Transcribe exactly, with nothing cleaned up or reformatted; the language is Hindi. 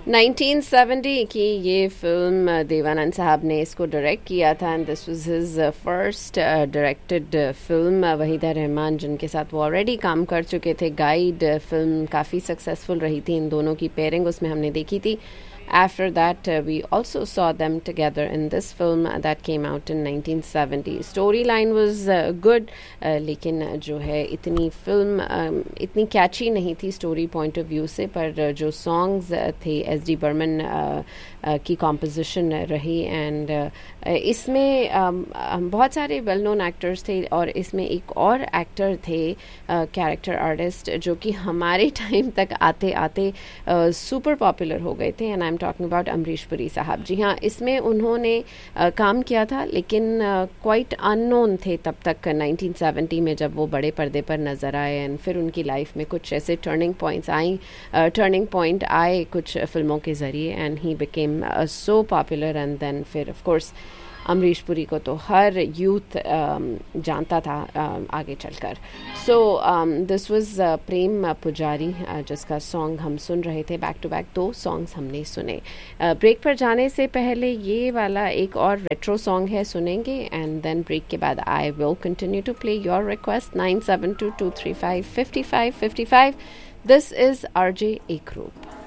नाइनटीन सेवेंटी की ये फिल्म देवानंद साहब ने इसको डायरेक्ट किया था and this was his first directed film. Waheeda Rehman जिनके साथ वो ऑलरेडी काम कर चुके थे, गाइड फिल्म काफ़ी सक्सेसफुल रही थी, इन दोनों की पेयरिंग उसमें हमने देखी थी। After that, uh, we also saw them together in this film uh, that came out in nineteen seventy. Storyline was uh, good, uh, लेकिन uh, जो है इतनी फिल्म um, इतनी कैची नहीं थी स्टोरी पॉइंट ऑफ व्यू से, पर uh, जो सॉन्ग्स uh, थे S D Burman uh, uh, की कॉम्पोजिशन रही एंड uh, इसमें um, um, बहुत सारे वेल नोन एक्टर्स थे और इसमें एक और एक्टर थे कैरेक्टर uh, आर्टिस्ट जो कि हमारे टाइम तक आते आते सुपर uh, पॉपुलर हो गए थे and I am talking about Amrish Puri साहब। जी हाँ, इसमें उन्होंने uh, काम किया था लेकिन क्वाइट uh, अननोन थे तब तक नाइनटीन सेवेंटी में जब वो बड़े पर्दे पर नज़र आए एंड फिर उनकी लाइफ में कुछ ऐसे turning points I turning point आए कुछ फिल्मों के ज़रिए and he became so popular and then फिर ऑफ कोर्स अमरीश पुरी को तो हर यूथ um, जानता था um, आगे चलकर। सो दिस वाज प्रेम पुजारी uh, जिसका सॉन्ग हम सुन रहे थे। बैक टू बैक दो सॉन्ग्स हमने सुने। ब्रेक uh, पर जाने से पहले ये वाला एक और रेट्रो सॉन्ग है, सुनेंगे एंड देन ब्रेक के बाद I will continue to play your request nine seven to to three five fifty five fifty five. This is RJ एकरूप।